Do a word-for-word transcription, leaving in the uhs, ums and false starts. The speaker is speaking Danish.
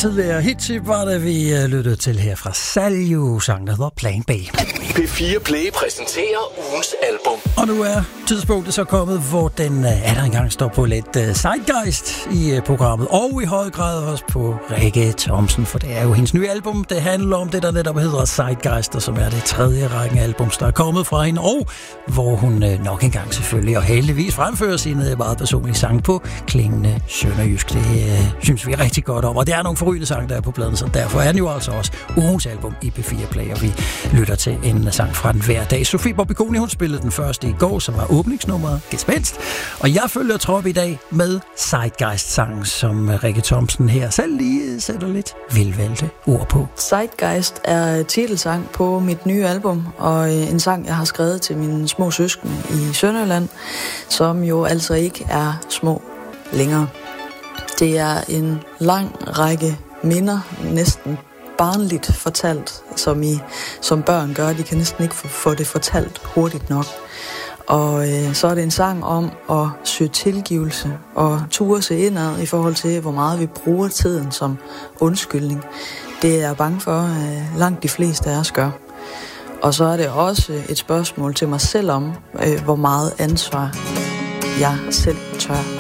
tidligere hittip var det, vi lyttede til her fra Salju, sang der hedder Plan B. P fire Play præsenterer ugens album. Og nu er tidspunktet så kommet, hvor den er der engang står på lidt uh, zeitgeist i uh, programmet, og i høj grad også på Rikke Thomsen, for det er jo hendes nye album, det handler om det, der netop hedder Zeitgeist, og som er det tredje rækken album, der er kommet fra hende, og hvor hun uh, nok engang selvfølgelig og heldigvis fremfører sine meget personlige sang på klingende sønderjysk. Det uh, synes vi er rigtig godt om, og det er nogle forrygende sang, der er på pladen, så derfor er den jo altså også ugens album i P fire Play, og vi lytter til en sang fra den hver dag. Sofie Bobby-Koni, hun spillede den første i går, som var åbningsnummeret Gespenst, og jeg følger trop i dag med Zeitgeist-sangen, som Rikke Thomsen her selv lige sætter lidt velvalgte ord på. Zeitgeist er titelsang på mit nye album, og en sang, jeg har skrevet til mine små søskende i Sønderjylland, som jo altså ikke er små længere. Det er en lang række minder, næsten barnligt fortalt, som I som børn gør. De kan næsten ikke få det fortalt hurtigt nok. Og øh, så er det en sang om at søge tilgivelse og ture sig indad i forhold til, hvor meget vi bruger tiden som undskyldning. Det er jeg bange for, at langt de fleste af os gør. Og så er det også et spørgsmål til mig selv om, øh, hvor meget ansvar jeg selv tør